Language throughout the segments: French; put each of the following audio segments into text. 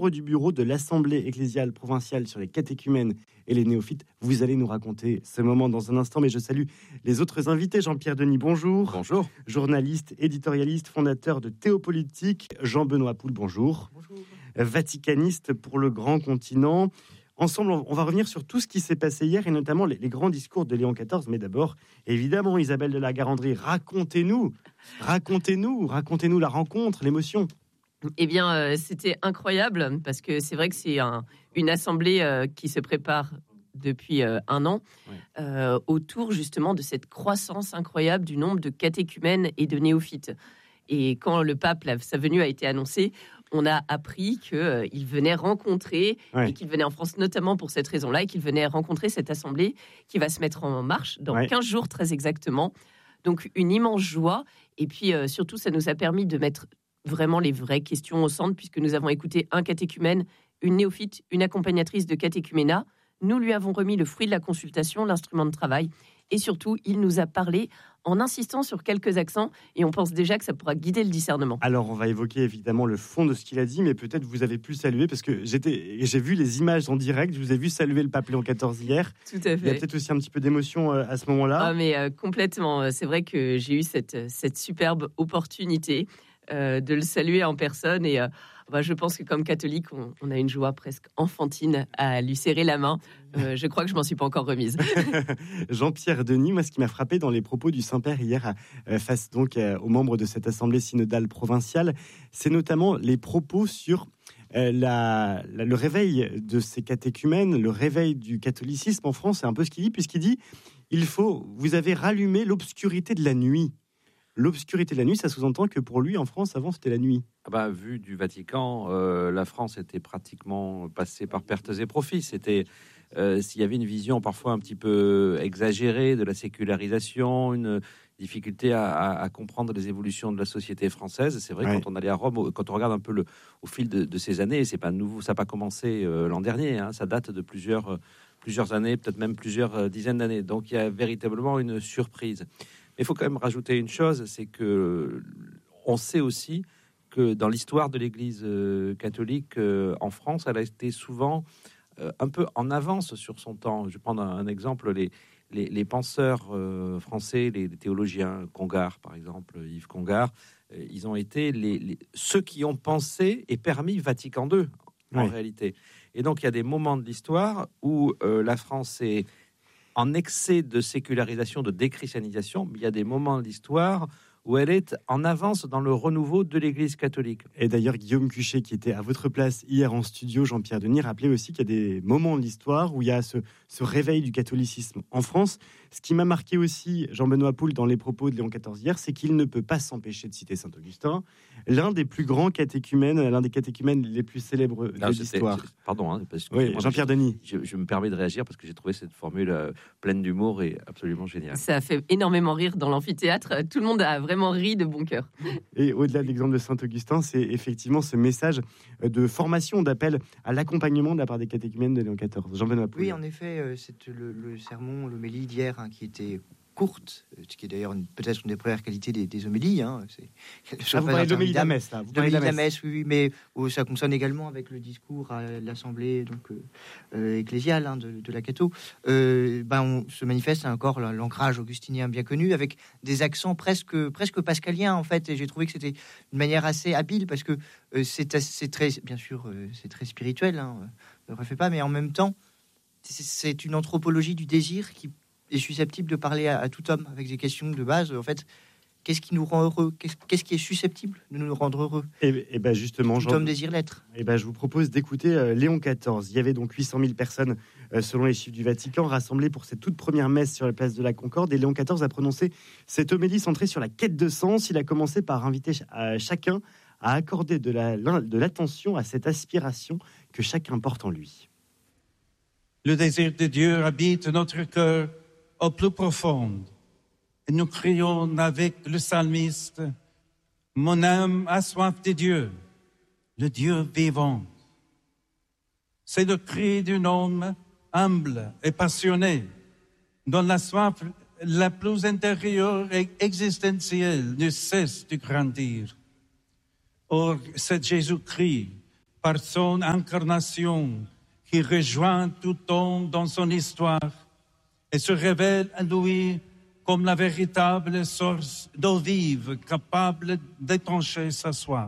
membre du bureau de l'Assemblée ecclésiale provinciale sur les catéchumènes et les néophytes. Vous allez nous raconter ce moment dans un instant, mais je salue les autres invités. Jean-Pierre Denis, bonjour. Bonjour. Journaliste, éditorialiste, fondateur de Théopolitique. Jean-Benoît Poul, bonjour. Bonjour. Vaticaniste pour le grand continent. Ensemble, on va revenir sur tout ce qui s'est passé hier et notamment les grands discours de Léon XIV. Mais d'abord, évidemment, Isabelle de la Garandrie, racontez-nous la rencontre, l'émotion. Eh bien, c'était incroyable parce que c'est vrai que c'est une assemblée qui se prépare depuis un an autour justement de cette croissance incroyable du nombre de catéchumènes et de néophytes. Et quand le pape, sa venue a été annoncée, on a appris qu'il venait rencontrer, et qu'il venait en France notamment pour cette raison-là, et qu'il venait rencontrer cette assemblée qui va se mettre en marche dans 15 jours très exactement. Donc une immense joie. Et puis surtout, ça nous a permis de mettre vraiment les vraies questions au centre, puisque nous avons écouté un catéchumène, une néophyte, une accompagnatrice de catéchuménat. Nous lui avons remis le fruit de la consultation, l'instrument de travail. Et surtout, il nous a parlé en insistant sur quelques accents et on pense déjà que ça pourra guider le discernement. Alors, on va évoquer évidemment le fond de ce qu'il a dit, mais peut-être vous avez pu le saluer parce que j'ai vu les images en direct, je vous ai vu saluer le pape Léon XIV hier. Tout à fait. Il y a peut-être aussi un petit peu d'émotion à ce moment-là. Ah, mais complètement. C'est vrai que j'ai eu cette superbe opportunité de le saluer en personne et je pense que comme catholique, on a une joie presque enfantine à lui serrer la main. Je crois que je m'en suis pas encore remise. Jean-Pierre Denis, moi, ce qui m'a frappé dans les propos du Saint-Père hier face donc aux membres de cette assemblée synodale provinciale, c'est notamment les propos sur le réveil de ces catéchumènes, le réveil du catholicisme en France. C'est un peu ce qu'il dit, puisqu'il dit vous avez rallumé l'obscurité de la nuit. L'obscurité de la nuit, ça sous-entend que pour lui, en France, avant, c'était la nuit. Vu du Vatican, la France était pratiquement passée par pertes et profits. S'il y avait une vision parfois un petit peu exagérée de la sécularisation, une difficulté à comprendre les évolutions de la société française. C'est vrai, quand on allait à Rome, quand on regarde un peu au fil de ces années, c'est pas nouveau, ça n'a pas commencé l'an dernier, ça date de plusieurs années, peut-être même plusieurs dizaines d'années. Donc il y a véritablement une surprise. Mais il faut quand même rajouter une chose, c'est que on sait aussi que dans l'histoire de l'Église catholique en France, elle a été souvent un peu en avance sur son temps. Je vais prendre un exemple, les penseurs français, les théologiens, Congar par exemple, Yves Congar, ils ont été ceux qui ont pensé et permis Vatican II en réalité. Et donc il y a des moments de l'histoire où la France est en excès de sécularisation, de déchristianisation, mais il y a des moments de l'histoire où elle est en avance dans le renouveau de l'Église catholique. Et d'ailleurs, Guillaume Cuchet, qui était à votre place hier en studio, Jean-Pierre Denis, rappelait aussi qu'il y a des moments de l'histoire où il y a ce réveil du catholicisme en France. Ce qui m'a marqué aussi, Jean-Benoît Poul, dans les propos de Léon XIV hier, c'est qu'il ne peut pas s'empêcher de citer Saint-Augustin, l'un des plus grands catéchumènes, l'un des catéchumènes les plus célèbres de l'histoire. Pardon, parce que oui, Jean-Pierre Denis. Je me permets de réagir parce que j'ai trouvé cette formule pleine d'humour et absolument géniale. Ça a fait énormément rire dans l'amphithéâtre. Tout le monde a vraiment ri de bon cœur. Et au-delà de l'exemple de Saint-Augustin, c'est effectivement ce message de formation, d'appel à l'accompagnement de la part des catéchumènes de Léon XIV. Jean-Benoît Poul. Oui, en effet, c'est le sermon, l'homélie d'hier qui était courte, ce qui est d'ailleurs peut-être une des premières qualités des homélies. Vous parlez de l'homélie de la messe, là. L'homélie de la messe, oui, mais ça concerne également avec le discours à l'assemblée ecclésiale de la Catho. On se manifeste encore l'ancrage augustinien bien connu, avec des accents presque pascaliens en fait. Et j'ai trouvé que c'était une manière assez habile parce que c'est très, bien sûr, c'est très spirituel. Ne refait pas, mais en même temps, c'est une anthropologie du désir qui est susceptible de parler à tout homme avec des questions de base. En fait, qu'est-ce qui nous rend heureux ? Qu'est-ce qui est susceptible de nous rendre heureux ? Et ben justement, tout homme désire l'être. Et ben je vous propose d'écouter Léon XIV. Il y avait donc 800 000 personnes, selon les chiffres du Vatican, rassemblées pour cette toute première messe sur la place de la Concorde. Et Léon XIV a prononcé cette homélie centrée sur la quête de sens. Il a commencé par inviter chacun à accorder de l'attention à cette aspiration que chacun porte en lui. Le désir de Dieu habite notre cœur au plus profond. Et nous crions avec le psalmiste, « Mon âme a soif de Dieu, le Dieu vivant. » C'est le cri d'un homme humble et passionné, dont la soif la plus intérieure et existentielle ne cesse de grandir. Or, c'est Jésus-Christ, par son incarnation, qui rejoint tout homme dans son histoire et se révèle à lui comme la véritable source d'eau vive capable d'étancher sa soif.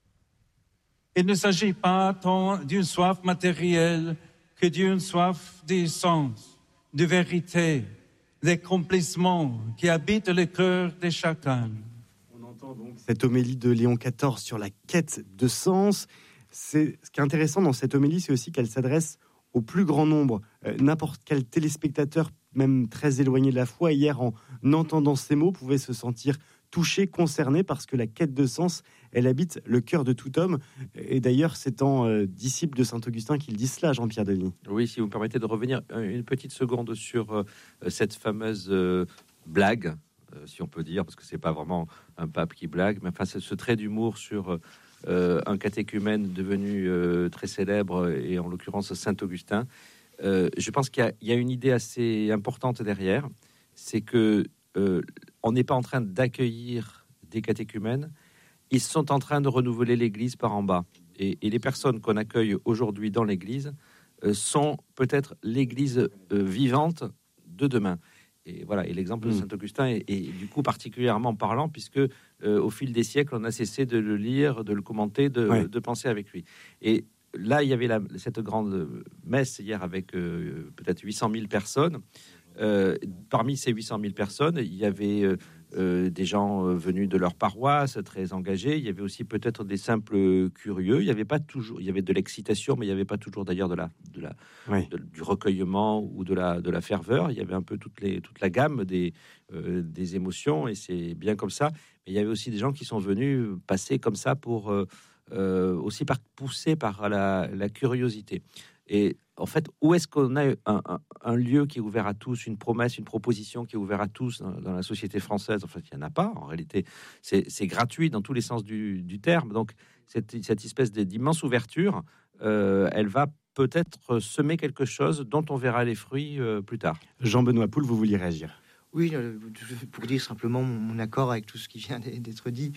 Il ne s'agit pas tant d'une soif matérielle que d'une soif du sens, de vérité, d'accomplissement qui habite le cœur de chacun. On entend donc cette homélie de Léon XIV sur la quête de sens. Ce qui est intéressant dans cette homélie, c'est aussi qu'elle s'adresse au plus grand nombre. N'importe quel téléspectateur, même très éloigné de la foi, hier, en entendant ces mots, pouvait se sentir touché, concerné, parce que la quête de sens, elle habite le cœur de tout homme. Et d'ailleurs, c'est en disciple de Saint-Augustin qu'il dit cela, Jean-Pierre Denis. Oui, si vous me permettez de revenir une petite seconde sur cette fameuse blague, si on peut dire, parce que c'est pas vraiment un pape qui blague, mais enfin, ce trait d'humour sur un catéchumène devenu très célèbre, et en l'occurrence Saint-Augustin. Je pense qu'il y a une idée assez importante derrière, c'est que on n'est pas en train d'accueillir des catéchumènes, ils sont en train de renouveler l'Église par en bas. Et les personnes qu'on accueille aujourd'hui dans l'Église sont peut-être l'Église vivante de demain. Et voilà, et l'exemple de Saint-Augustin est du coup particulièrement parlant, puisque au fil des siècles, on n'a cessé de le lire, de le commenter, de penser avec lui. Et là, il y avait cette grande messe hier avec peut-être 800 000 personnes. Parmi ces 800 000 personnes, il y avait des gens venus de leur paroisse, très engagés. Il y avait aussi peut-être des simples curieux. Il y avait pas toujours, il y avait de l'excitation, mais il n'y avait pas toujours d'ailleurs du recueillement ou de la ferveur. Il y avait un peu toute la gamme des émotions, et c'est bien comme ça. Mais il y avait aussi des gens qui sont venus passer comme ça pour aussi poussés par la curiosité. Et en fait, où est-ce qu'on a un lieu qui est ouvert à tous, une promesse, une proposition qui est ouverte à tous dans la société française? En fait, il n'y en a pas. En réalité, c'est gratuit dans tous les sens du terme. Donc, cette espèce d'immense ouverture, elle va peut-être semer quelque chose dont on verra les fruits plus tard. Jean-Benoît Poul, vous vouliez réagir? Oui, pour dire simplement mon accord avec tout ce qui vient d'être dit.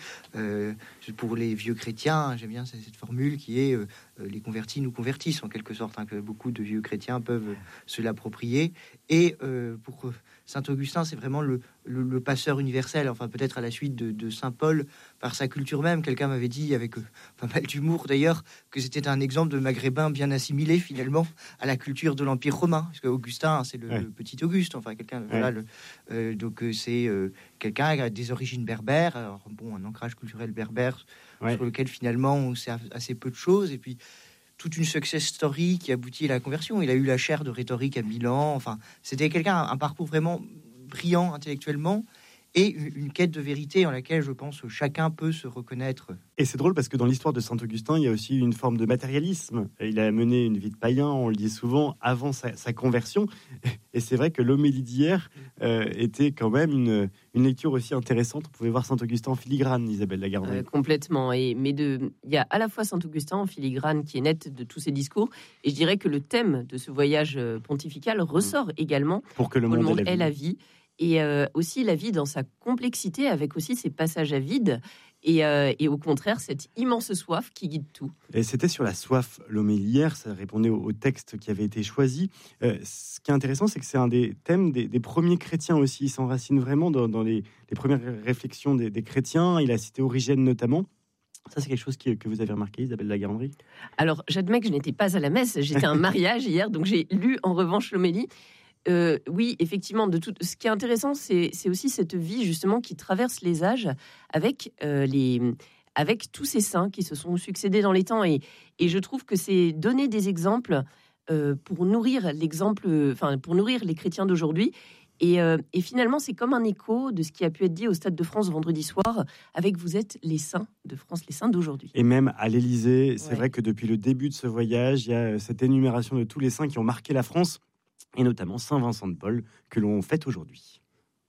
Pour les vieux chrétiens, j'aime bien cette formule qui est les convertis nous convertissent, en quelque sorte, que beaucoup de vieux chrétiens peuvent se l'approprier. Et pour Saint-Augustin, c'est vraiment le passeur universel, enfin peut-être à la suite de Saint-Paul, par sa culture même. Quelqu'un m'avait dit, avec pas mal d'humour d'ailleurs, que c'était un exemple de maghrébin bien assimilé finalement à la culture de l'Empire romain. Parce qu'Augustin, c'est le petit Auguste, enfin quelqu'un... Voilà, donc c'est quelqu'un qui a des origines berbères, alors, un ancrage culturel berbère sur lequel finalement on sait assez peu de choses, et puis toute une success story qui aboutit à la conversion. Il a eu la chaire de rhétorique à Milan, enfin c'était un parcours vraiment brillant intellectuellement, et une quête de vérité en laquelle je pense que chacun peut se reconnaître. Et c'est drôle parce que dans l'histoire de Saint-Augustin, il y a aussi une forme de matérialisme. Il a mené une vie de païen, on le dit souvent, avant sa conversion. Et c'est vrai que l'homélie d'hier était quand même une lecture aussi intéressante. On pouvait voir Saint-Augustin en filigrane, Isabelle Lagardère. Complètement. Il y a à la fois Saint-Augustin en filigrane qui est net de tous ses discours, et je dirais que le thème de ce voyage pontifical ressort également pour que le monde ait la vie. Et aussi la vie dans sa complexité, avec aussi ses passages à vide, et au contraire cette immense soif qui guide tout. Et c'était sur la soif l'homélie hier, ça répondait au texte qui avait été choisi. Ce qui est intéressant, c'est que c'est un des thèmes des premiers chrétiens aussi. Il s'enracine vraiment dans les premières réflexions des chrétiens. Il a cité Origène notamment. Ça, c'est quelque chose que vous avez remarqué, Isabelle Lagardère? Alors, j'admets que je n'étais pas à la messe, j'étais à un mariage hier, donc j'ai lu en revanche l'homélie. Oui, effectivement, ce qui est intéressant, c'est aussi cette vie justement qui traverse les âges avec tous ces saints qui se sont succédés dans les temps, et je trouve que c'est donner des exemples pour nourrir pour nourrir les chrétiens d'aujourd'hui. Et finalement, c'est comme un écho de ce qui a pu être dit au Stade de France vendredi soir, avec vous êtes les saints de France, les saints d'aujourd'hui. Et même à l'Élysée, c'est vrai que depuis le début de ce voyage, il y a cette énumération de tous les saints qui ont marqué la France, et notamment Saint-Vincent de Paul, que l'on fête aujourd'hui.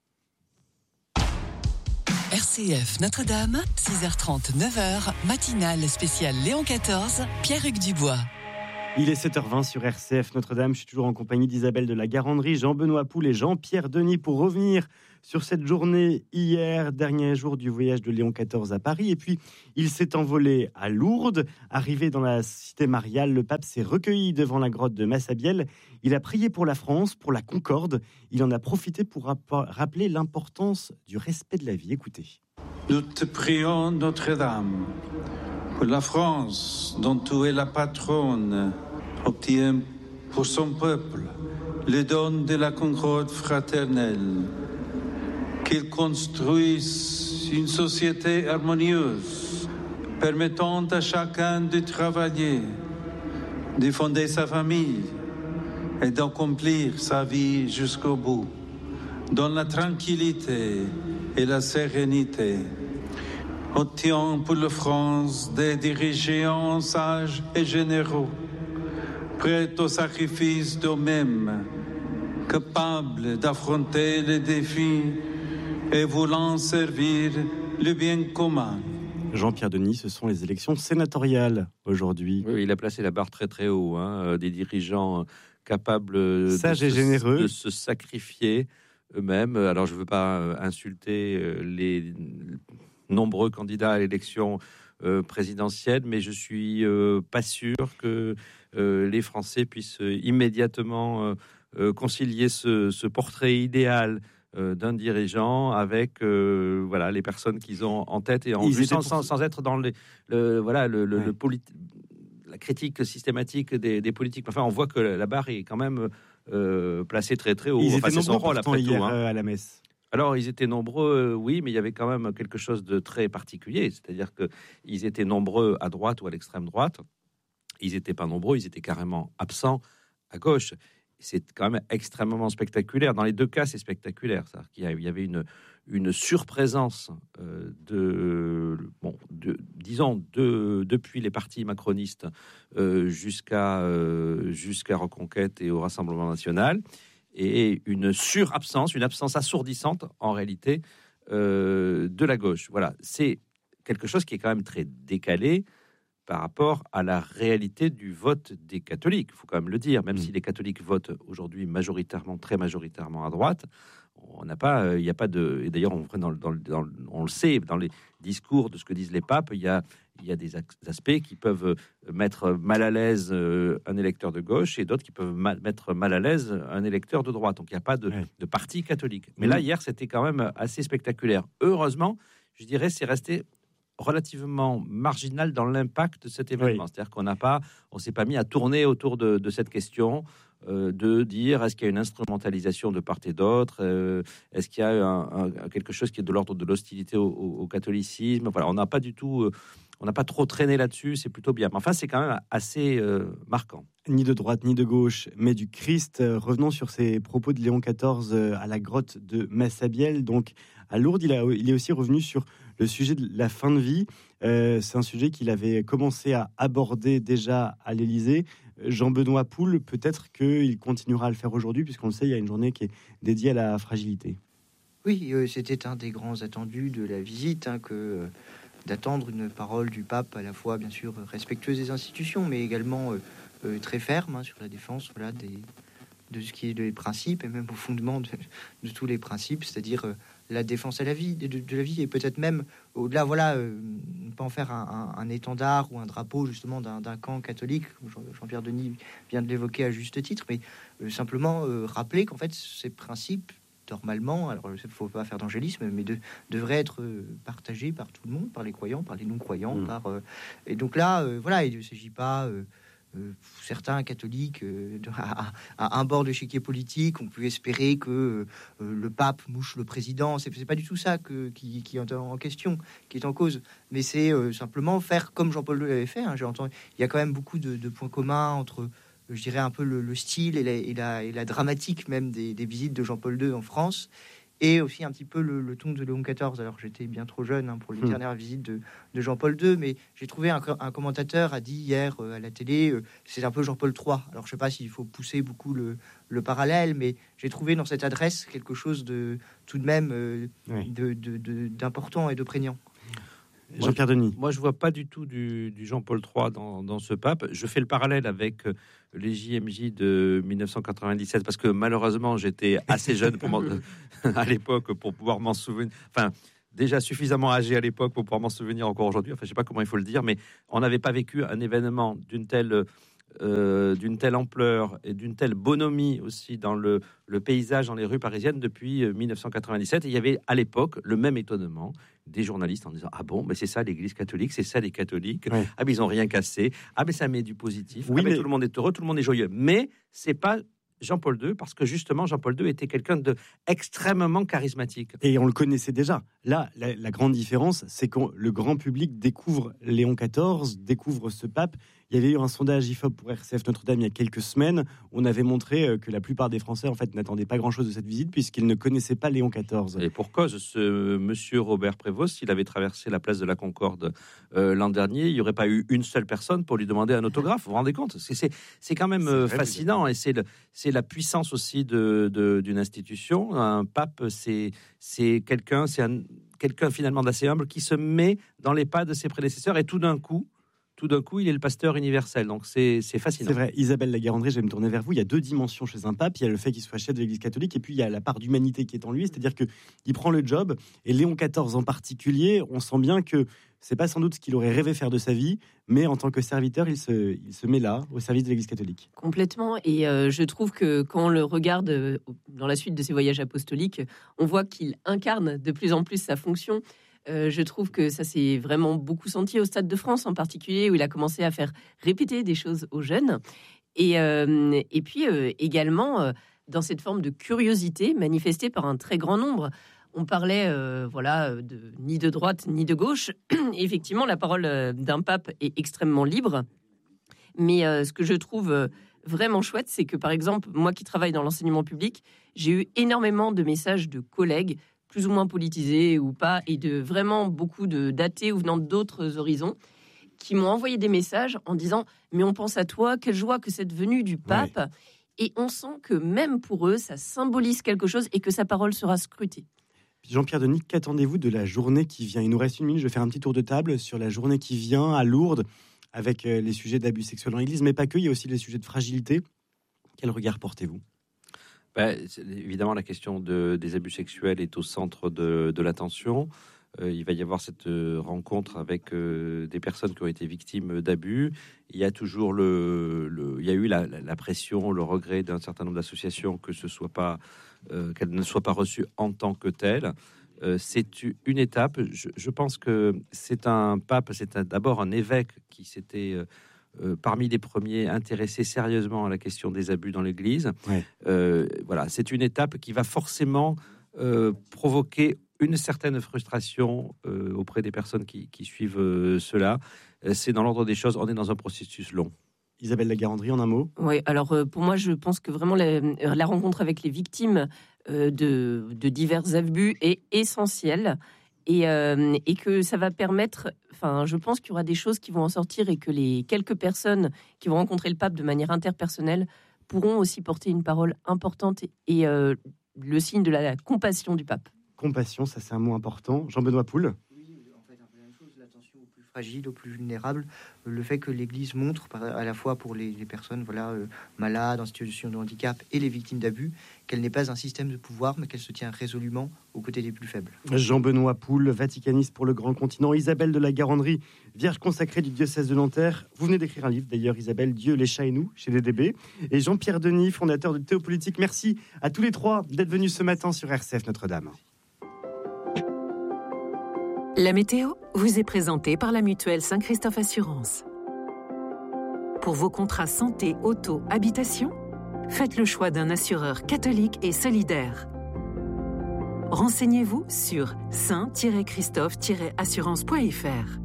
RCF Notre-Dame, 6h30, 9h, matinale spéciale Léon XIV, Pierre-Hugues Dubois. Il est 7h20 sur RCF Notre-Dame. Je suis toujours en compagnie d'Isabelle de la Garandrie, Jean-Benoît Poul et Jean-Pierre Denis pour revenir sur cette journée hier, dernier jour du voyage de Léon XIV à Paris. Et puis, il s'est envolé à Lourdes. Arrivé dans la cité mariale, le pape s'est recueilli devant la grotte de Massabielle. Il a prié pour la France, pour la Concorde. Il en a profité pour rappeler l'importance du respect de la vie. Écoutez. Nous te prions, Notre-Dame, pour la France, dont tu es la patronne, obtient pour son peuple le don de la concorde fraternelle, qu'il construise une société harmonieuse, permettant à chacun de travailler, de fonder sa famille et d'accomplir sa vie jusqu'au bout, dans la tranquillité et la sérénité. Obtient pour la France des dirigeants sages et généreux, prêts au sacrifice d'eux-mêmes, capables d'affronter les défis et voulant servir le bien commun. Jean-Pierre Denis, ce sont les élections sénatoriales aujourd'hui. Oui, il a placé la barre très très haut, des dirigeants capables sages et généreux de se sacrifier eux-mêmes. Alors je ne veux pas insulter les nombreux candidats à l'élection présidentielle, mais je suis pas sûr que les Français puissent immédiatement concilier ce portrait idéal d'un dirigeant avec les personnes qu'ils ont en tête et en vue, sans être dans la critique systématique des politiques. Enfin, on voit que la barre est quand même placée très très haut. Ils étaient c'est son rôle après hier, tout. à la messe. Alors, ils étaient nombreux, oui, mais il y avait quand même quelque chose de très particulier. C'est-à-dire qu'ils étaient nombreux à droite ou à l'extrême droite. Ils n'étaient pas nombreux, ils étaient carrément absents à gauche. C'est quand même extrêmement spectaculaire. Dans les deux cas, c'est spectaculaire. C'est-à-dire qu'il y avait une surprésence depuis les partis macronistes jusqu'à Reconquête et au Rassemblement national, et une absence assourdissante en réalité de la gauche. Voilà, c'est quelque chose qui est quand même très décalé par rapport à la réalité du vote des catholiques. Il faut quand même le dire, même si les catholiques votent aujourd'hui très majoritairement à droite, il n'y a pas de... Et d'ailleurs, on le sait, dans les discours de ce que disent les papes, il y a des aspects qui peuvent mettre mal à l'aise un électeur de gauche et d'autres qui peuvent mettre mal à l'aise un électeur de droite. Donc, il n'y a pas de parti catholique. Mais là, hier, c'était quand même assez spectaculaire. Heureusement, je dirais, c'est resté relativement marginal dans l'impact de cet événement. Oui. C'est-à-dire on s'est pas mis à tourner autour de cette question de dire est-ce qu'il y a une instrumentalisation de part et d'autre, est-ce qu'il y a quelque chose qui est de l'ordre de l'hostilité au catholicisme. Voilà, on n'a pas du tout, on n'a pas trop traîné là-dessus, c'est plutôt bien. Mais enfin, c'est quand même assez marquant. Ni de droite ni de gauche, mais du Christ. Revenons sur ces propos de Léon XIV à la grotte de Massabielle, donc à Lourdes. Il est aussi revenu sur le sujet de la fin de vie. C'est un sujet qu'il avait commencé à aborder déjà à l'Élysée. Jean-Benoît Poul, peut-être qu'il continuera à le faire aujourd'hui, puisqu'on le sait, il y a une journée qui est dédiée à la fragilité. Oui, c'était un des grands attendus de la visite, d'attendre une parole du pape à la fois, bien sûr, respectueuse des institutions, mais également très ferme sur la défense de ce qui est des principes, et même au fondement de tous les principes, c'est-à-dire la défense à la vie, de la vie, et peut-être même au-delà, ne pas en faire un étendard ou un drapeau justement d'un camp catholique. Jean-Pierre Denis vient de l'évoquer à juste titre, mais simplement rappeler qu'en fait ces principes, normalement, alors il ne faut pas faire d'angélisme, mais devraient être partagés par tout le monde, par les croyants, par les non-croyants, et donc là, il ne s'agit pas... certains catholiques à un bord de l'échiquier politique ont pu espérer que le pape mouche le président. C'est pas du tout ça qui est en question, qui est en cause, mais c'est simplement faire comme Jean-Paul II l'avait fait. Il y a quand même beaucoup de points communs entre, je dirais, un peu le style et la dramatique même des visites de Jean-Paul II en France, et aussi un petit peu le ton de Léon XIV. Alors j'étais bien trop jeune pour les dernières visites de Jean-Paul II, mais j'ai trouvé un commentateur a dit hier à la télé, c'est un peu Jean-Paul III. Alors je sais pas s'il faut pousser beaucoup le parallèle, mais j'ai trouvé dans cette adresse quelque chose de tout de même d'important et de prégnant. Jean-Pierre Denis. Moi, je vois pas du tout du Jean-Paul III dans ce pape. Je fais le parallèle avec les JMJ de 1997 parce que malheureusement, j'étais assez jeune à l'époque pour pouvoir m'en souvenir. Enfin, déjà suffisamment âgé à l'époque pour pouvoir m'en souvenir encore aujourd'hui. Enfin, je sais pas comment il faut le dire, mais on n'avait pas vécu un événement d'une telle ampleur et d'une telle bonhomie aussi dans le paysage, dans les rues parisiennes depuis 1997. Et il y avait à l'époque le même étonnement des journalistes en disant « Ah bon, mais c'est ça l'Église catholique, c'est ça les catholiques. Ouais. Ah mais ils n'ont rien cassé. Ah mais ça met du positif. Oui, mais tout le monde est heureux, tout le monde est joyeux. » Mais c'est pas Jean-Paul II, parce que justement, Jean-Paul II était quelqu'un d'extrêmement charismatique. Et on le connaissait déjà. Là, la grande différence, c'est que le grand public découvre Léon XIV, découvre ce pape. Il y avait eu un sondage IFOP pour RCF Notre-Dame il y a quelques semaines. On avait montré que la plupart des Français, en fait, n'attendaient pas grand-chose de cette visite puisqu'ils ne connaissaient pas Léon XIV. Et pour cause, ce monsieur Robert Prévost, s'il avait traversé la place de la Concorde l'an dernier, il n'y aurait pas eu une seule personne pour lui demander un autographe. Vous vous rendez compte ? C'est quand même fascinant et c'est la puissance aussi d'une institution. Un pape, c'est quelqu'un finalement d'assez humble qui se met dans les pas de ses prédécesseurs et tout d'un coup, il est le pasteur universel. Donc, c'est fascinant. C'est vrai. Isabelle Lagarandré, je vais me tourner vers vous. Il y a deux dimensions chez un pape. Il y a le fait qu'il soit chef de l'Église catholique et puis il y a la part d'humanité qui est en lui. C'est-à-dire qu'il prend le job. Et Léon XIV en particulier, on sent bien que c'est pas sans doute ce qu'il aurait rêvé faire de sa vie, mais en tant que serviteur, il se met là, au service de l'Église catholique. Complètement. Et je trouve que quand on le regarde dans la suite de ses voyages apostoliques, on voit qu'il incarne de plus en plus sa fonction. Je trouve que ça s'est vraiment beaucoup senti au Stade de France en particulier, où il a commencé à faire répéter des choses aux jeunes. Et puis également dans cette forme de curiosité manifestée par un très grand nombre. On parlait ni de droite ni de gauche. Effectivement, la parole d'un pape est extrêmement libre. Mais ce que je trouve vraiment chouette, c'est que par exemple, moi qui travaille dans l'enseignement public, j'ai eu énormément de messages de collègues plus ou moins politisés ou pas, et de vraiment beaucoup d'athées ou venant d'autres horizons, qui m'ont envoyé des messages en disant « Mais on pense à toi, quelle joie que cette venue du pape ouais. !» Et on sent que même pour eux, ça symbolise quelque chose et que sa parole sera scrutée. Jean-Pierre Denis, qu'attendez-vous de la journée qui vient ? Il nous reste 1 minute, je vais faire un petit tour de table sur la journée qui vient à Lourdes, avec les sujets d'abus sexuels en Église, mais pas que, il y a aussi les sujets de fragilité. Quel regard portez-vous ? Évidemment, la question des abus sexuels est au centre de l'attention. Il va y avoir cette rencontre avec des personnes qui ont été victimes d'abus. Il y a toujours il y a eu la pression, le regret d'un certain nombre d'associations que qu'elle ne soit pas reçue en tant que telle. C'est une étape. Je pense que c'est un pape, d'abord un évêque qui s'était parmi les premiers intéressés sérieusement à la question des abus dans l'Église. Ouais. Voilà, c'est une étape qui va forcément provoquer une certaine frustration auprès des personnes qui suivent cela. C'est dans l'ordre des choses, on est dans un processus long. Isabelle Lagarandry, en un mot ? Oui, alors pour moi, je pense que vraiment la rencontre avec les victimes de divers abus est essentielle. Et que ça va permettre, je pense qu'il y aura des choses qui vont en sortir et que les quelques personnes qui vont rencontrer le pape de manière interpersonnelle pourront aussi porter une parole importante et le signe de la compassion du pape. Compassion, ça c'est un mot important. Jean-Benoît Poul. Aux plus fragiles, aux plus vulnérables, le fait que l'Église montre à la fois pour les personnes malades, en situation de handicap et les victimes d'abus, qu'elle n'est pas un système de pouvoir, mais qu'elle se tient résolument aux côtés des plus faibles. Jean-Benoît Poul, vaticaniste pour le Grand Continent. Isabelle de Lagarandry, vierge consacrée du diocèse de Nanterre. Vous venez d'écrire un livre d'ailleurs, Isabelle, Dieu, les chats et nous, chez DDB. Et Jean-Pierre Denis, fondateur de Théopolitique. Merci à tous les trois d'être venus ce matin sur RCF Notre-Dame. La météo vous est présentée par la mutuelle Saint-Christophe Assurance. Pour vos contrats santé, auto, habitation, faites le choix d'un assureur catholique et solidaire. Renseignez-vous sur saint-christophe-assurance.fr.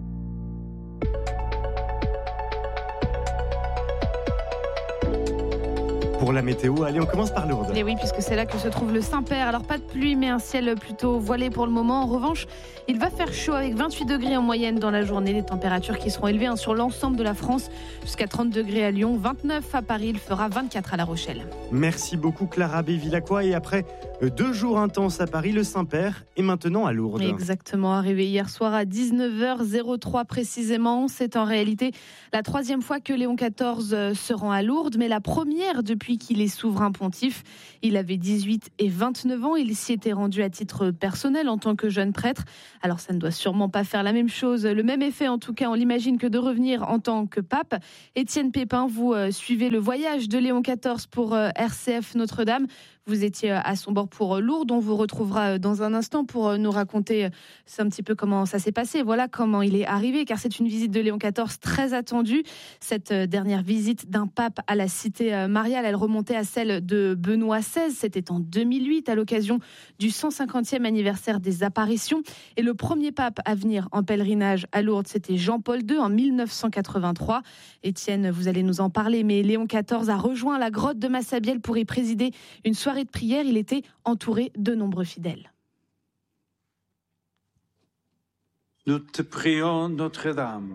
pour la météo. Allez, on commence par Lourdes. Et oui, puisque c'est là que se trouve le Saint-Père. Alors pas de pluie, mais un ciel plutôt voilé pour le moment. En revanche, il va faire chaud avec 28 degrés en moyenne dans la journée. Les températures qui seront élevées sur l'ensemble de la France, jusqu'à 30 degrés à Lyon, 29 à Paris, il fera 24 à La Rochelle. Merci beaucoup Clara Bévilacqua. Et après 2 jours intenses à Paris, le Saint-Père est maintenant à Lourdes. Exactement, arrivé hier soir à 19h03 précisément. C'est en réalité la 3e fois que Léon XIV se rend à Lourdes, mais la première depuis qu'il est souverain pontife. Il avait 18 et 29 ans. Il s'y était rendu à titre personnel en tant que jeune prêtre. Alors ça ne doit sûrement pas faire la même chose, le même effet en tout cas, on l'imagine, que de revenir en tant que pape. Étienne Pépin, vous suivez le voyage de Léon XIV pour RCF Notre-Dame. Vous étiez à son bord pour Lourdes. On vous retrouvera dans un instant pour nous raconter un petit peu comment ça s'est passé. Voilà comment il est arrivé, car c'est une visite de Léon XIV très attendue. Cette dernière visite d'un pape à la cité mariale, elle remontait à celle de Benoît XVI. C'était en 2008, à l'occasion du 150e anniversaire des apparitions. Et le premier pape à venir en pèlerinage à Lourdes, c'était Jean-Paul II en 1983. Étienne, vous allez nous en parler, mais Léon XIV a rejoint la grotte de Massabielle pour y présider une soirée de prière. Il était entouré de nombreux fidèles. Nous te prions, Notre-Dame.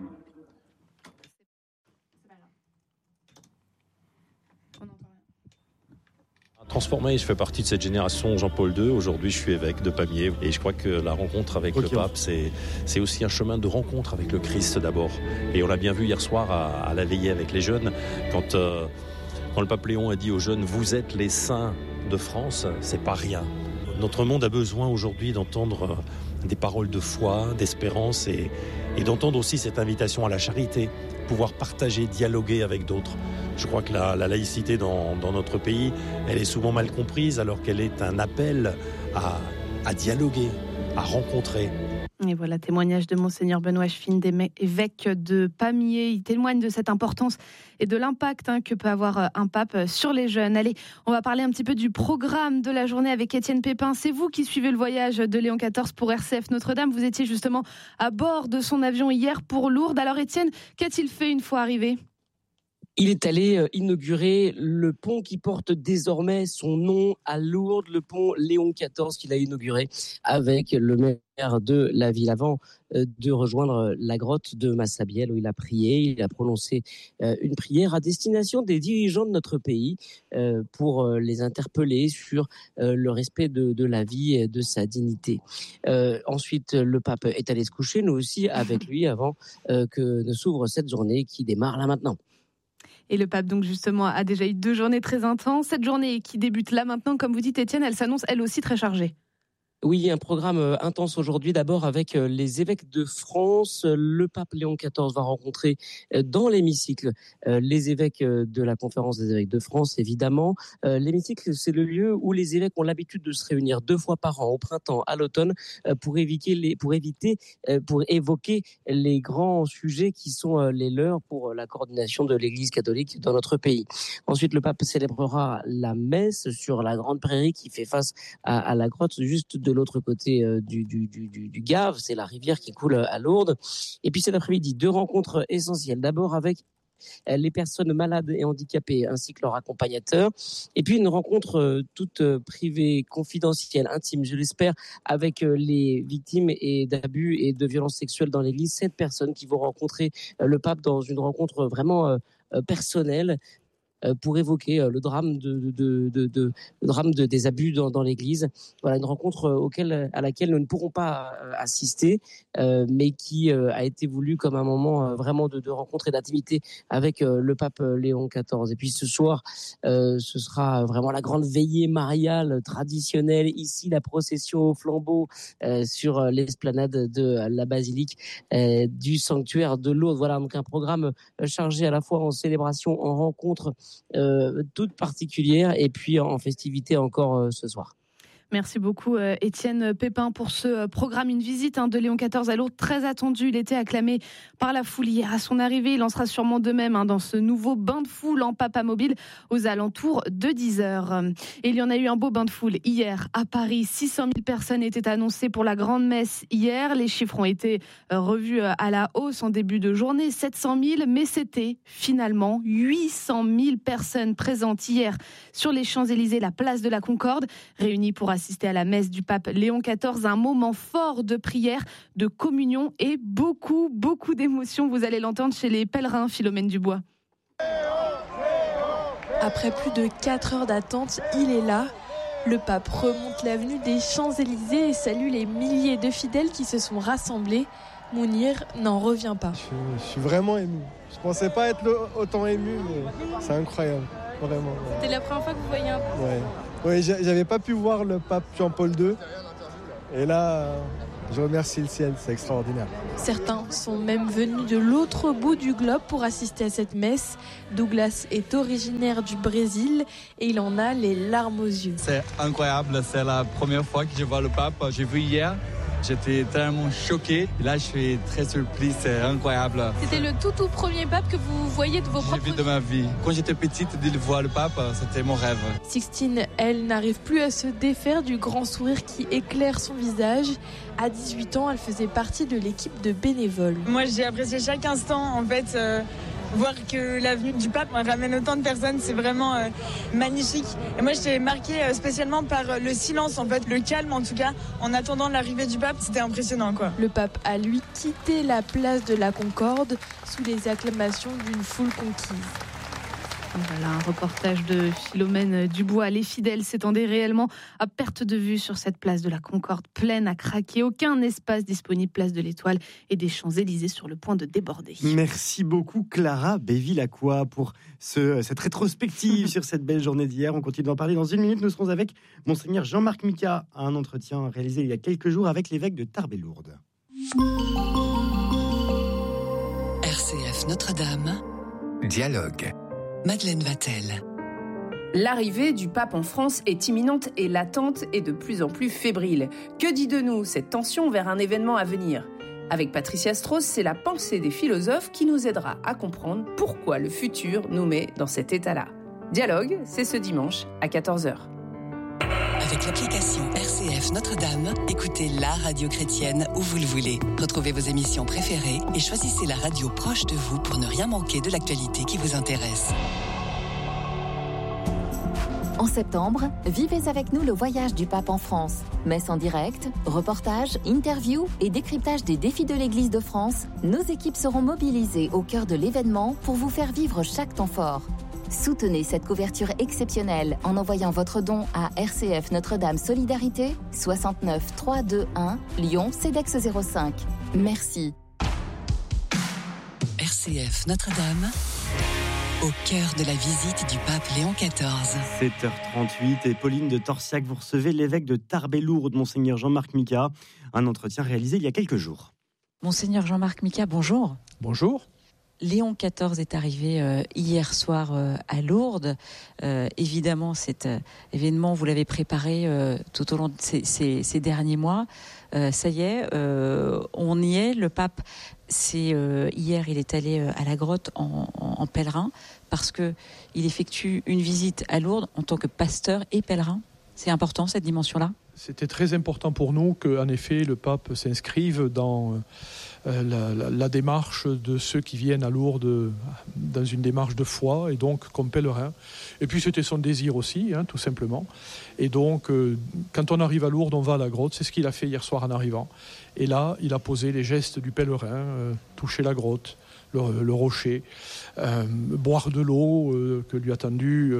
Transformé, je fais partie de cette génération Jean-Paul II. Aujourd'hui, je suis évêque de Pamiers et je crois que la rencontre avec le pape, c'est aussi un chemin de rencontre avec le Christ d'abord. Et on l'a bien vu hier soir à la veillée avec les jeunes, quand le pape Léon a dit aux jeunes « Vous êtes les saints de France », c'est pas rien. Notre monde a besoin aujourd'hui d'entendre des paroles de foi, d'espérance et d'entendre aussi cette invitation à la charité, pouvoir partager, dialoguer avec d'autres. Je crois que la laïcité dans notre pays, elle est souvent mal comprise alors qu'elle est un appel à dialoguer, à rencontrer. Et voilà, témoignage de Monseigneur Benoît Schfinn, évêque de Pamiers. Il témoigne de cette importance et de l'impact que peut avoir un pape sur les jeunes. Allez, on va parler un petit peu du programme de la journée avec Étienne Pépin. C'est vous qui suivez le voyage de Léon XIV pour RCF Notre-Dame. Vous étiez justement à bord de son avion hier pour Lourdes. Alors Étienne, qu'a-t-il fait une fois arrivé ? Il est allé inaugurer le pont qui porte désormais son nom à Lourdes, le pont Léon XIV qu'il a inauguré avec le maire de la ville avant de rejoindre la grotte de Massabielle où il a prié. Il a prononcé une prière à destination des dirigeants de notre pays pour les interpeller sur le respect de la vie et de sa dignité. Ensuite, le pape est allé se coucher, nous aussi avec lui, avant que ne s'ouvre cette journée qui démarre là maintenant. Et le pape, donc justement, a déjà eu 2 journées très intenses. Cette journée qui débute là maintenant, comme vous dites Étienne, elle s'annonce elle aussi très chargée. Oui, un programme intense aujourd'hui, d'abord avec les évêques de France. Le pape Léon XIV va rencontrer dans l'hémicycle les évêques de la conférence des évêques de France, évidemment. L'hémicycle, c'est le lieu où les évêques ont l'habitude de se réunir 2 fois par an, au printemps, à l'automne, pour évoquer les grands sujets qui sont les leurs pour la coordination de l'Église catholique dans notre pays. Ensuite, le pape célébrera la messe sur la Grande Prairie qui fait face à la grotte juste de l'autre côté du Gave, c'est la rivière qui coule à Lourdes. Et puis cet après-midi, 2 rencontres essentielles. D'abord avec les personnes malades et handicapées ainsi que leurs accompagnateurs. Et puis une rencontre toute privée, confidentielle, intime, je l'espère, avec les victimes d'abus et de violences sexuelles dans l'Église. 7 personnes qui vont rencontrer le pape dans une rencontre vraiment personnelle, pour évoquer le drame des abus dans l'Église. Voilà, une rencontre à laquelle nous ne pourrons pas assister, mais qui a été voulue comme un moment vraiment de rencontre et d'intimité avec le pape Léon XIV. Et puis ce soir, ce sera vraiment la grande veillée mariale traditionnelle. Ici, la procession au flambeau sur l'esplanade de la basilique du sanctuaire de Lourdes. Voilà, donc un programme chargé à la fois en célébration, en rencontre toute particulière et puis en festivité encore ce soir. Merci beaucoup Étienne Pépin pour ce programme, une visite de Léon XIV à Lourdes très attendu. Il était acclamé par la foule hier à son arrivée. Il en sera sûrement de même dans ce nouveau bain de foule en Papa Mobile aux alentours de 10h. Et il y en a eu un beau bain de foule hier à Paris. 600 000 personnes étaient annoncées pour la grande messe hier. Les chiffres ont été revus à la hausse en début de journée, 700 000, mais c'était finalement 800 000 personnes présentes hier sur les Champs-Élysées, la place de la Concorde, réunies pour assister à la messe du pape Léon XIV, un moment fort de prière, de communion et beaucoup d'émotions. Vous allez l'entendre chez les pèlerins, Philomène Dubois. Après plus de 4 heures d'attente, il est là. Le pape remonte l'avenue des Champs-Élysées et salue les milliers de fidèles qui se sont rassemblés. Mounir n'en revient pas. Je suis vraiment ému. Je pensais pas être autant ému, mais c'est incroyable, vraiment. C'était la première fois que vous voyez un pape ? Oui, j'avais pas pu voir le pape Jean-Paul II. Et là, je remercie le ciel, c'est extraordinaire. Certains sont même venus de l'autre bout du globe pour assister à cette messe. Douglas est originaire du Brésil et il en a les larmes aux yeux. C'est incroyable, c'est la première fois que je vois le pape. J'ai vu hier. J'étais tellement choqué. Là, je suis très surpris. C'est incroyable. C'était le tout premier pape que vous voyez de vos propres yeux. J'ai vu de ma vie. Quand j'étais petite, de voir le pape, c'était mon rêve. Sixtine, elle, n'arrive plus à se défaire du grand sourire qui éclaire son visage. À 18 ans, elle faisait partie de l'équipe de bénévoles. Moi, j'ai apprécié chaque instant, en fait. Voir que l'avenue du pape ramène autant de personnes, c'est vraiment magnifique. Et moi, j'étais marquée spécialement par le silence, en fait, le calme en tout cas, en attendant l'arrivée du pape, c'était impressionnant, quoi. Le pape a, lui, quitté la place de la Concorde sous les acclamations d'une foule conquise. Voilà un reportage de Philomène Dubois. Les fidèles s'étendaient réellement à perte de vue sur cette place de la Concorde, pleine à craquer. Aucun espace disponible, place de l'Étoile et des Champs-Élysées sur le point de déborder. Merci beaucoup Clara Béville-Lacroix pour cette rétrospective sur cette belle journée d'hier. On continue d'en parler dans une minute. Nous serons avec Monseigneur Jean-Marc Micas à un entretien réalisé il y a quelques jours avec l'évêque de Tarbes et Lourdes. RCF Notre-Dame. Dialogue. Madeleine Vatel. L'arrivée du pape en France est imminente et l'attente est de plus en plus fébrile. Que dit de nous cette tension vers un événement à venir ? Avec Patricia Strauss, c'est la pensée des philosophes qui nous aidera à comprendre pourquoi le futur nous met dans cet état-là. Dialogue, c'est ce dimanche à 14h. Avec l'application RCF Notre-Dame, écoutez la radio chrétienne où vous le voulez. Retrouvez vos émissions préférées et choisissez la radio proche de vous pour ne rien manquer de l'actualité qui vous intéresse. En septembre, vivez avec nous le voyage du pape en France. Messe en direct, reportages, interviews et décryptage des défis de l'Église de France. Nos équipes seront mobilisées au cœur de l'événement pour vous faire vivre chaque temps fort. Soutenez cette couverture exceptionnelle en envoyant votre don à RCF Notre-Dame Solidarité 69 321 Lyon CEDEX 05. Merci. RCF Notre-Dame, au cœur de la visite du pape Léon XIV. 7h38 et Pauline de Torsiac, vous recevez l'évêque de Tarbes et Lourdes, Monseigneur Jean-Marc Micas, un entretien réalisé il y a quelques jours. Monseigneur Jean-Marc Micas, bonjour. Bonjour. Léon XIV est arrivé hier soir à Lourdes. Évidemment, cet événement, vous l'avez préparé tout au long de ces derniers mois. Ça y est, on y est. Le pape, hier, il est allé à la grotte en pèlerin parce qu'il effectue une visite à Lourdes en tant que pasteur et pèlerin. C'est important, cette dimension-là ? C'était très important pour nous qu'en effet, le pape s'inscrive dans la démarche de ceux qui viennent à Lourdes dans une démarche de foi et donc comme pèlerin. Et puis c'était son désir aussi, tout simplement. Et donc quand on arrive à Lourdes, on va à la grotte. C'est ce qu'il a fait hier soir en arrivant. Et là, il a posé les gestes du pèlerin, toucher la grotte, le rocher, boire de l'eau que lui a tendue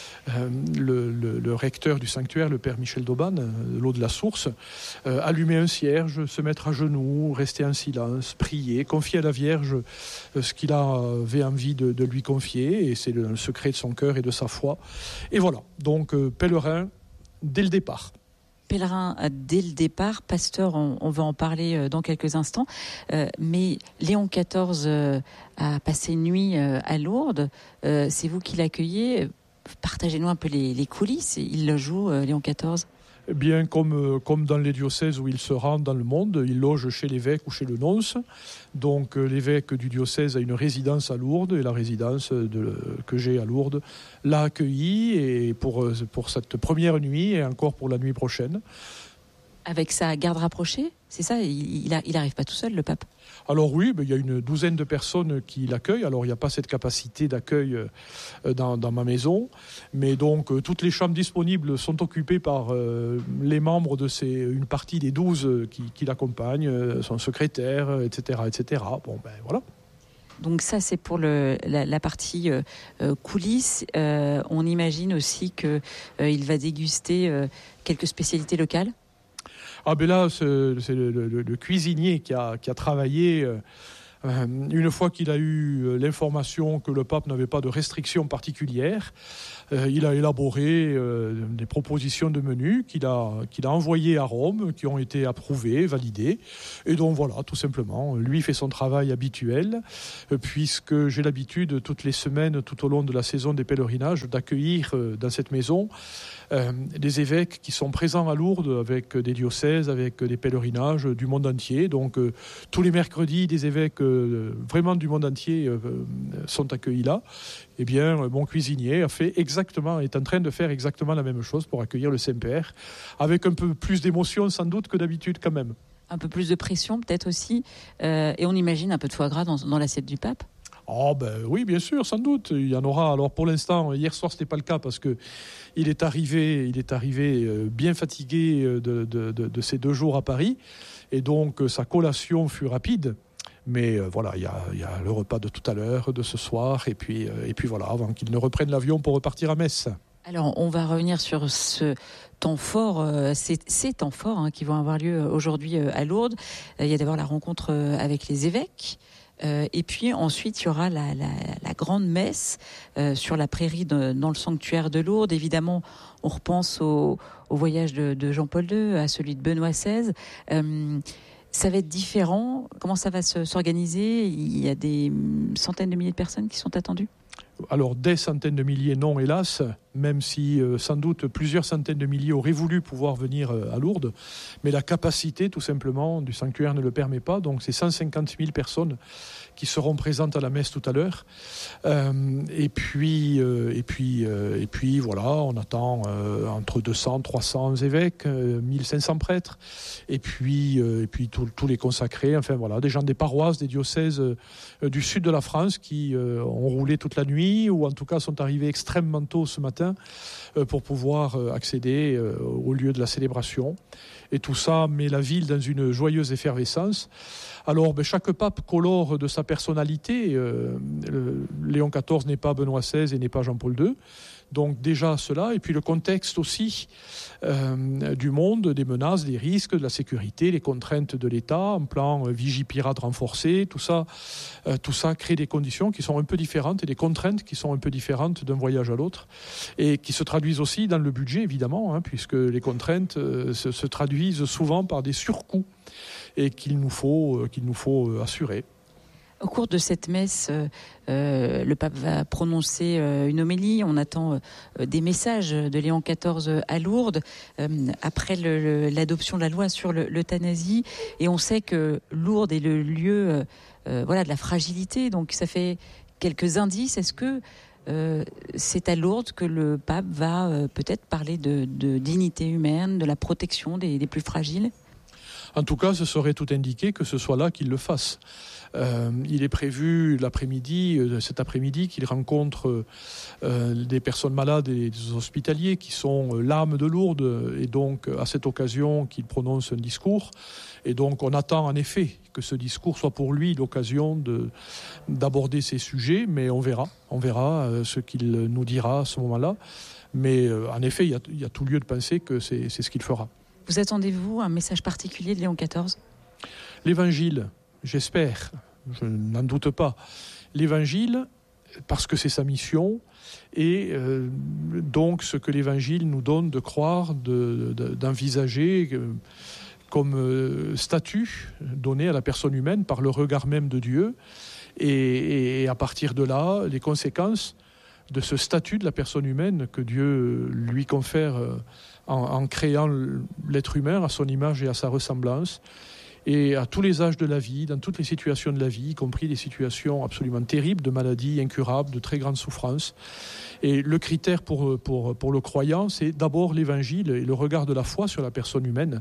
le recteur du sanctuaire, le père Michel d'Auban, l'eau de la source, allumer un cierge, se mettre à genoux, rester en silence, prier, confier à la Vierge ce qu'il avait envie de lui confier, et c'est le secret de son cœur et de sa foi. Et voilà, donc pèlerin dès le départ. Pèlerin dès le départ, pasteur, on va en parler dans quelques instants, mais Léon XIV a passé une nuit à Lourdes, c'est vous qui l'accueillez, partagez-nous un peu les coulisses, il le joue, Léon XIV. Bien comme dans les diocèses où il se rend dans le monde, il loge chez l'évêque ou chez le nonce. Donc l'évêque du diocèse a une résidence à Lourdes et la résidence que j'ai à Lourdes l'a accueilli et pour cette première nuit et encore pour la nuit prochaine. Avec sa garde rapprochée, c'est ça, il n'arrive pas tout seul, le pape? Alors oui, il y a une douzaine de personnes qui l'accueillent. Alors il n'y a pas cette capacité d'accueil dans ma maison, mais donc toutes les chambres disponibles sont occupées par les membres de une partie des 12 qui l'accompagnent, son secrétaire, etc., etc. Bon, ben voilà. Donc ça, c'est pour la partie coulisses. On imagine aussi qu'il va déguster quelques spécialités locales. Ah ben là, c'est le cuisinier qui a travaillé. Une fois qu'il a eu l'information que le pape n'avait pas de restrictions particulières, il a élaboré des propositions de menus qu'il a envoyées à Rome, qui ont été approuvées, validées. Et donc voilà, tout simplement, lui fait son travail habituel, puisque j'ai l'habitude toutes les semaines, tout au long de la saison des pèlerinages, d'accueillir dans cette maison des évêques qui sont présents à Lourdes avec des diocèses, avec des pèlerinages du monde entier. Donc tous les mercredis, des évêques vraiment du monde entier sont accueillis là. Eh bien, mon cuisinier est en train de faire exactement la même chose pour accueillir le Saint-Père, avec un peu plus d'émotion sans doute que d'habitude quand même. Un peu plus de pression peut-être aussi, et on imagine un peu de foie gras dans l'assiette du pape. Oh ben oui, bien sûr, sans doute, il y en aura. Alors pour l'instant, hier soir, c'était pas le cas parce que il est arrivé bien fatigué de ces 2 jours à Paris, et donc sa collation fut rapide. Mais voilà, il y a le repas de tout à l'heure, de ce soir, et puis voilà, avant qu'il ne reprenne l'avion pour repartir à Metz. Alors, on va revenir sur ce temps fort, ces temps forts qui vont avoir lieu aujourd'hui à Lourdes. Il y a d'abord la rencontre avec les évêques. Et puis ensuite, il y aura la grande messe sur la prairie dans le sanctuaire de Lourdes. Évidemment, on repense au voyage de Jean-Paul II, à celui de Benoît XVI. Ça va être différent. Comment ça va s'organiser? Il y a des centaines de milliers de personnes qui sont attendues? Alors, des centaines de milliers, non, hélas, même si sans doute plusieurs centaines de milliers auraient voulu pouvoir venir à Lourdes, mais la capacité, tout simplement, du sanctuaire ne le permet pas. Donc, c'est 150 000 personnes qui seront présentes à la messe tout à l'heure. Et puis, voilà, on attend entre 200, 300 évêques, 1500 prêtres, et puis tous les consacrés, enfin voilà, des gens des paroisses, des diocèses du sud de la France qui ont roulé toute la nuit, ou en tout cas sont arrivés extrêmement tôt ce matin pour pouvoir accéder au lieu de la célébration. Et tout ça met la ville dans une joyeuse effervescence. Alors, chaque pape colore de sa personnalité. Léon XIV n'est pas Benoît XVI et n'est pas Jean-Paul II. Donc déjà cela, et puis le contexte aussi du monde, des menaces, des risques, de la sécurité, les contraintes de l'État, en plan vigipirate renforcé, tout ça crée des conditions qui sont un peu différentes et des contraintes qui sont un peu différentes d'un voyage à l'autre, et qui se traduisent aussi dans le budget, évidemment, puisque les contraintes se traduisent souvent par des surcoûts et qu'il nous faut assurer. Au cours de cette messe, le pape va prononcer une homélie. On attend des messages de Léon XIV à Lourdes après l'adoption de la loi sur l'euthanasie. Et on sait que Lourdes est le lieu de la fragilité. Donc ça fait quelques indices. Est-ce que c'est à Lourdes que le pape va peut-être parler de dignité humaine, de la protection des plus fragiles ? En tout cas, ce serait tout indiqué que ce soit là qu'il le fasse. Il est prévu cet après-midi, qu'il rencontre des personnes malades et des hospitaliers qui sont l'âme de Lourdes, et donc à cette occasion qu'il prononce un discours. Et donc on attend en effet que ce discours soit pour lui l'occasion d'aborder ces sujets, mais on verra ce qu'il nous dira à ce moment-là. Mais en effet, il y a tout lieu de penser que c'est ce qu'il fera. Vous attendez-vous un message particulier de Léon XIV ? L'Évangile, j'espère, je n'en doute pas. L'Évangile, parce que c'est sa mission, et donc ce que l'Évangile nous donne de croire, d'envisager comme statut donné à la personne humaine par le regard même de Dieu. Et à partir de là, les conséquences de ce statut de la personne humaine que Dieu lui confère en créant l'être humain à son image et à sa ressemblance. Et à tous les âges de la vie, dans toutes les situations de la vie, y compris des situations absolument terribles, de maladies incurables, de très grandes souffrances. Et le critère pour le croyant, c'est d'abord l'évangile et le regard de la foi sur la personne humaine.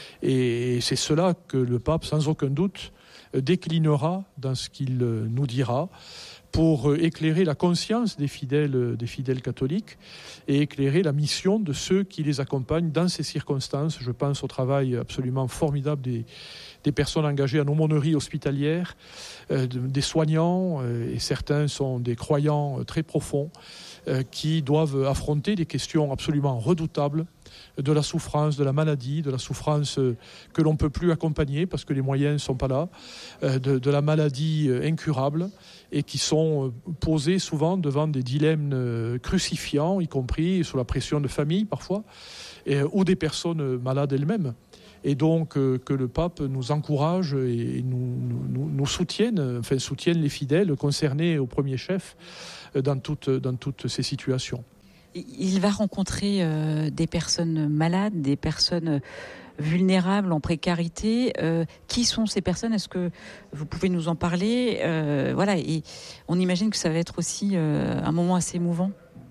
Et c'est cela que le pape, sans aucun doute, déclinera dans ce qu'il nous dira, pour éclairer la conscience des fidèles catholiques et éclairer la mission de ceux qui les accompagnent dans ces circonstances. Je pense au travail absolument formidable des personnes engagées en aumônerie hospitalière, des soignants, et certains sont des croyants très profonds, qui doivent affronter des questions absolument redoutables de la souffrance, de la maladie, de la souffrance que l'on ne peut plus accompagner parce que les moyens ne sont pas là, de la maladie incurable, et qui sont posés souvent devant des dilemmes crucifiants, y compris sous la pression de famille parfois, ou des personnes malades elles-mêmes. Et donc que le pape nous encourage et nous soutienne, enfin soutienne les fidèles concernés au premier chef dans toutes ces situations. Il va rencontrer des personnes malades, des personnes vulnérables, en précarité. Qui sont ces personnes ? Est-ce que vous pouvez nous en parler ? Voilà, et on imagine que ça va être aussi un moment assez émouvant.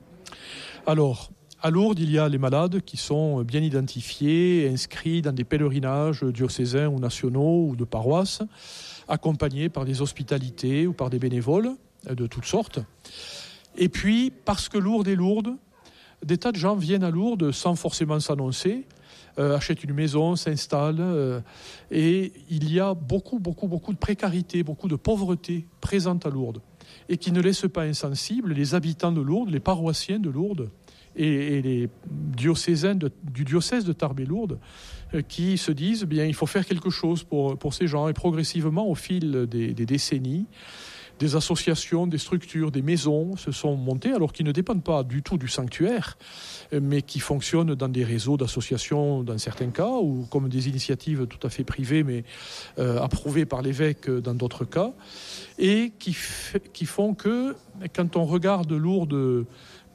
Alors, à Lourdes, il y a les malades qui sont bien identifiés, inscrits dans des pèlerinages diocésains ou nationaux ou de paroisses, accompagnés par des hospitalités ou par des bénévoles de toutes sortes. Et puis, parce que Lourdes est lourde, des tas de gens viennent à Lourdes sans forcément s'annoncer, achètent une maison, s'installent, et il y a beaucoup de précarité, beaucoup de pauvreté présente à Lourdes, et qui ne laisse pas insensibles les habitants de Lourdes, les paroissiens de Lourdes, et les diocésains du diocèse de Tarbes-Lourdes, qui se disent bien il faut faire quelque chose pour ces gens. Et progressivement, au fil des décennies, des associations, des structures, des maisons se sont montées, alors qui ne dépendent pas du tout du sanctuaire, mais qui fonctionnent dans des réseaux d'associations dans certains cas, ou comme des initiatives tout à fait privées, mais approuvées par l'évêque dans d'autres cas, et qui font que, quand on regarde Lourdes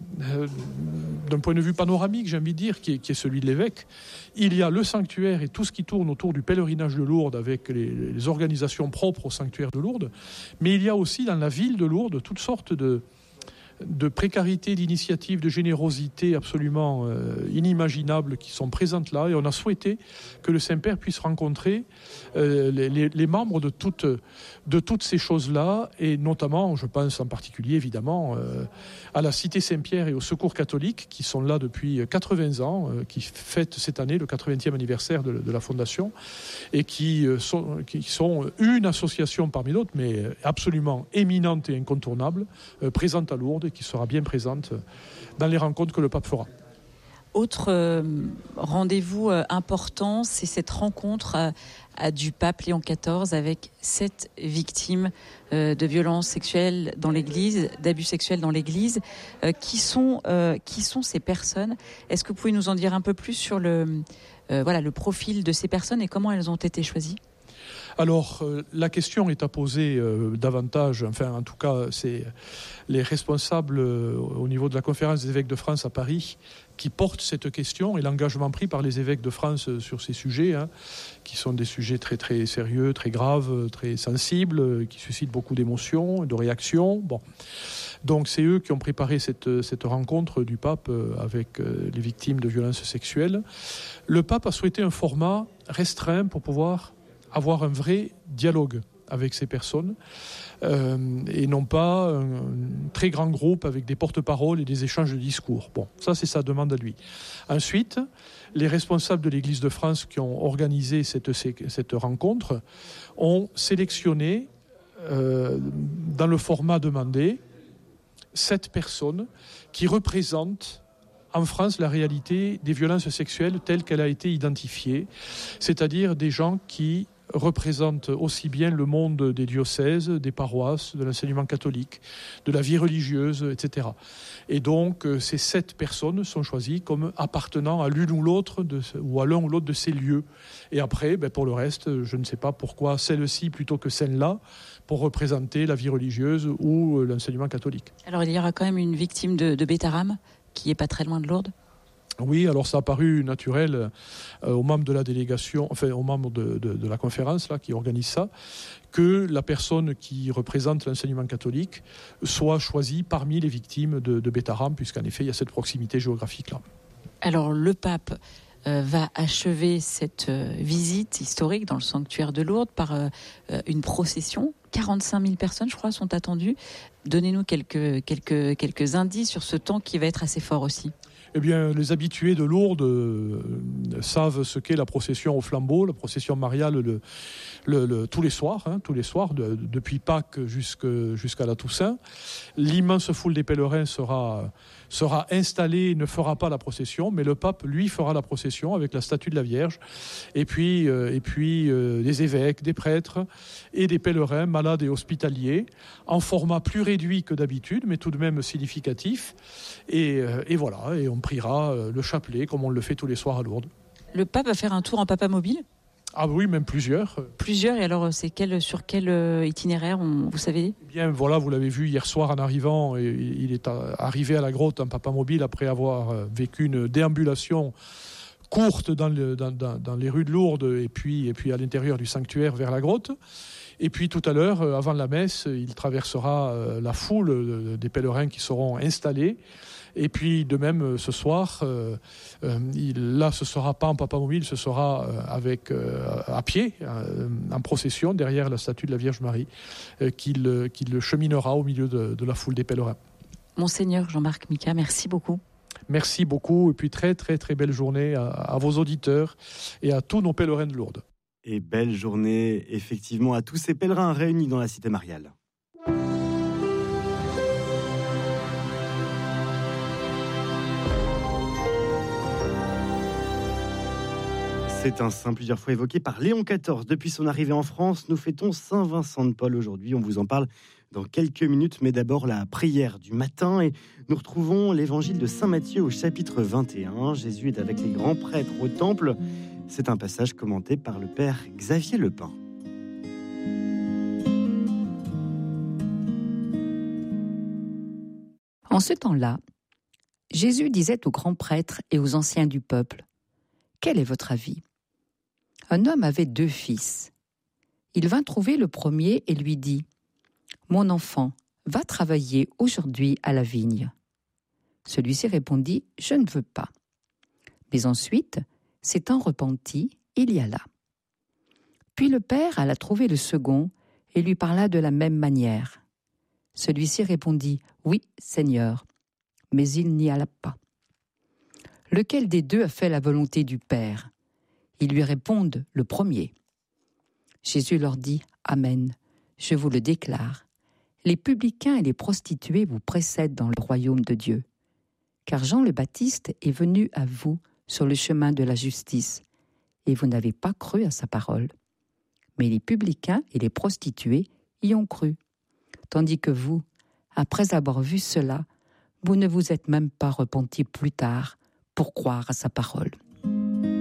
d'un point de vue panoramique, j'ai envie de dire, qui est celui de l'évêque, il y a le sanctuaire et tout ce qui tourne autour du pèlerinage de Lourdes avec les organisations propres au sanctuaire de Lourdes, mais il y a aussi dans la ville de Lourdes toutes sortes de précarité, d'initiatives, de générosité absolument inimaginables qui sont présentes là, et on a souhaité que le Saint-Père puisse rencontrer les membres de toutes ces choses-là, et notamment, je pense en particulier évidemment à la Cité Saint-Pierre et au Secours catholique, qui sont là depuis 80 ans, qui fêtent cette année le 80e anniversaire de la Fondation, et qui sont une association parmi d'autres, mais absolument éminente et incontournable, présente à Lourdes, qui sera bien présente dans les rencontres que le pape fera. Autre rendez-vous important, c'est cette rencontre du pape Léon XIV avec 7 victimes de violences sexuelles dans l'Église, d'abus sexuels dans l'Église. Qui sont ces personnes ? Est-ce que vous pouvez nous en dire un peu plus sur le profil de ces personnes et comment elles ont été choisies ? Alors, la question est à poser davantage, enfin en tout cas, c'est les responsables au niveau de la conférence des évêques de France à Paris qui portent cette question, et l'engagement pris par les évêques de France sur ces sujets, qui sont des sujets très très sérieux, très graves, très sensibles, qui suscitent beaucoup d'émotions, de réactions. Bon. Donc c'est eux qui ont préparé cette rencontre du pape avec les victimes de violences sexuelles. Le pape a souhaité un format restreint pour pouvoir avoir un vrai dialogue avec ces personnes, et non pas un très grand groupe avec des porte-paroles et des échanges de discours. Bon, ça c'est sa demande à lui. Ensuite, les responsables de l'Église de France qui ont organisé cette rencontre ont sélectionné, dans le format demandé, 7 personnes qui représentent en France la réalité des violences sexuelles telle qu'elle a été identifiée, c'est-à-dire des gens qui représente aussi bien le monde des diocèses, des paroisses, de l'enseignement catholique, de la vie religieuse, etc. Et donc, ces 7 personnes sont choisies comme appartenant à l'une ou l'autre ou à l'un ou l'autre de ces lieux. Et après, pour le reste, je ne sais pas pourquoi celle-ci plutôt que celle-là, pour représenter la vie religieuse ou l'enseignement catholique. Alors, il y aura quand même une victime de Bétarame qui est pas très loin de Lourdes. Oui, alors ça a paru naturel aux membres de la délégation, enfin aux membres de la conférence là, qui organise ça, que la personne qui représente l'enseignement catholique soit choisie parmi les victimes de Bétarame, puisqu'en effet, il y a cette proximité géographique-là. Alors, le pape va achever cette visite historique dans le sanctuaire de Lourdes par une procession. 45 000 personnes, je crois, sont attendues. Donnez-nous quelques indices sur ce temps qui va être assez fort aussi. Eh bien, les habitués de Lourdes savent ce qu'est la procession au flambeau, la procession mariale tous les soirs, depuis Pâques jusqu'à la Toussaint. L'immense foule des pèlerins sera installée, ne fera pas la procession, mais le pape, lui, fera la procession avec la statue de la Vierge. Et puis des évêques, des prêtres et des pèlerins malades et hospitaliers, en format plus réduit que d'habitude, mais tout de même significatif. Et voilà, et on priera le chapelet comme on le fait tous les soirs à Lourdes. Le pape va faire un tour en papa mobile ? Ah oui, même plusieurs. Plusieurs, et alors sur quel itinéraire, vous savez ? Eh bien voilà, vous l'avez vu hier soir en arrivant, il est arrivé à la grotte en papa mobile après avoir vécu une déambulation courte dans les rues de Lourdes et puis à l'intérieur du sanctuaire vers la grotte. Et puis tout à l'heure, avant la messe, il traversera la foule des pèlerins qui seront installés. Et puis de même, ce soir, là, ce ne sera pas en papamobile, ce sera à pied, en procession, derrière la statue de la Vierge Marie, qu'il cheminera au milieu de la foule des pèlerins. Monseigneur Jean-Marc Mika, merci beaucoup. Merci beaucoup, et puis très très très belle journée à vos auditeurs et à tous nos pèlerins de Lourdes. Et belle journée, effectivement, à tous ces pèlerins réunis dans la cité mariale. C'est un saint plusieurs fois évoqué par Léon XIV. Depuis son arrivée en France, nous fêtons Saint Vincent de Paul aujourd'hui. On vous en parle dans quelques minutes, mais d'abord la prière du matin. Et nous retrouvons l'évangile de Saint Matthieu au chapitre 21. Jésus est avec les grands prêtres au temple. C'est un passage commenté par le père Xavier Lepin. En ce temps-là, Jésus disait aux grands prêtres et aux anciens du peuple : « Quel est votre avis ? Un homme avait 2 fils. Il vint trouver le premier et lui dit : « Mon enfant, va travailler aujourd'hui à la vigne. » Celui-ci répondit : « Je ne veux pas. » Mais ensuite, s'étant repenti, il y alla. Puis le père alla trouver le second et lui parla de la même manière. Celui-ci répondit : « Oui, Seigneur. » Mais il n'y alla pas. Lequel des 2 a fait la volonté du Père ? Ils lui répondent : le premier. Jésus leur dit : Amen, je vous le déclare. Les publicains et les prostituées vous précèdent dans le royaume de Dieu. Car Jean le Baptiste est venu à vous sur le chemin de la justice, et vous n'avez pas cru à sa parole. Mais les publicains et les prostituées y ont cru. Tandis que vous, après avoir vu cela, vous ne vous êtes même pas repentis plus tard pour croire à sa parole.